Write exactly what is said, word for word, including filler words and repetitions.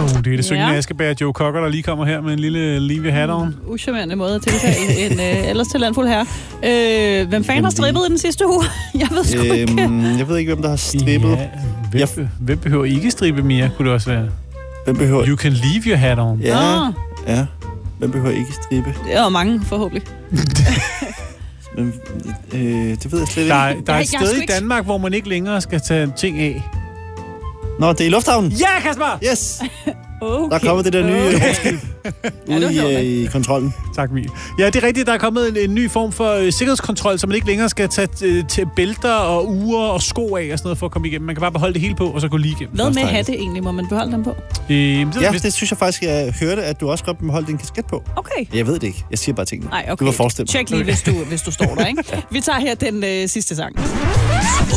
Uh, det er det syngende ja. Askebær Joe Cocker, der lige kommer her med en lille Leave Your Hat On. Uh, uschammerende måde at tiltale en øh, ellers talentfuld herre. Øh, hvem fanden har strippet i den sidste uge? Jeg ved sgu øhm, ikke. Jeg ved ikke, hvem der har strippet. Ja, hvem, jeg... hvem behøver ikke strippe, Mia? Kunne det også være? Hvem behøver... You can leave your hat on. Ja, oh. ja. Hvem behøver ikke strippe? Det er jo mange, forhåbentlig. Men, øh, det ved jeg slet ikke. Der er, der er et sted i Danmark, hvor man ikke længere skal tage ting af. Nå, det er i lufthavnen. Ja, Kasper! Yes! Okay. Der er kommet det der nye rumskib ude ja, i, i kontrollen. Tak, Mie. Ja, det er rigtigt. Der er kommet en, en ny form for øh, sikkerhedskontrol, så man ikke længere skal tage øh, til bælter og uger og sko af og sådan noget for at komme igennem. Man kan bare beholde det hele på, og så gå lige igennem. Hvad med hatte egentlig? Må man beholde dem på? Øh, det ja, vist... det synes jeg faktisk, jeg hørte, at du også godt må beholde din kasket på. Okay. Jeg ved det ikke. Jeg siger bare tingene. Nej, okay. Du var forstemt. Tjek lige, hvis du, hvis du står der, ikke? Vi tager her den øh, sidste sang.